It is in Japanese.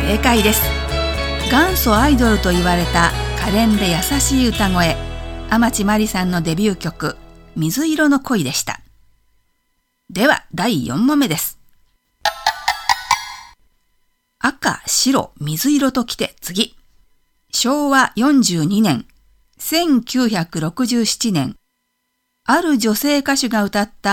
正解です。元祖アイドルと言われた可憐で優しい歌声、天地真理さんのデビュー曲、水色の恋でした。では第4問目です。赤、白、水色ときて次。昭和42年、1967年、ある女性歌手が歌った